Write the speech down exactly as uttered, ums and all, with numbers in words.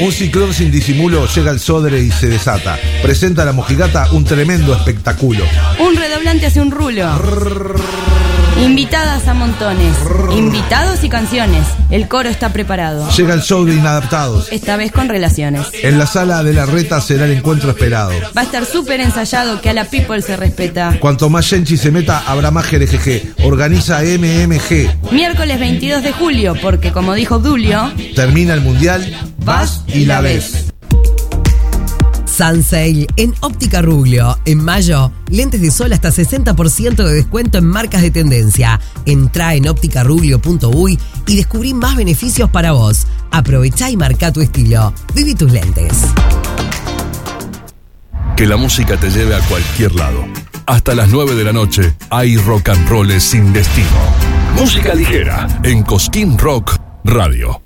Un ciclón sin disimulo llega al Sodre y se desata. Presenta a la mojigata un tremendo espectáculo. Un redoblante hace un rulo. Invitadas a montones. Invitados y canciones. El coro está preparado. Llega el show de Inadaptados. Esta vez con relaciones. En la sala de la Reta será el encuentro esperado. Va a estar súper ensayado, que a la people se respeta. Cuanto más Genchi se meta, habrá más G L G G. Organiza M M G. Miércoles veintidós de julio, porque como dijo Obdulio, termina el mundial, vas y la ves. Sun Sale en Óptica Ruglio. En mayo, lentes de sol hasta sesenta por ciento de descuento en marcas de tendencia. Entrá en óptica ruglio punto uy y descubrí más beneficios para vos. Aprovechá y marcá tu estilo. Viví tus lentes. Que la música te lleve a cualquier lado. Hasta las nueve de la noche hay rock and roll sin destino. Música ligera en Cosquín Rock Radio.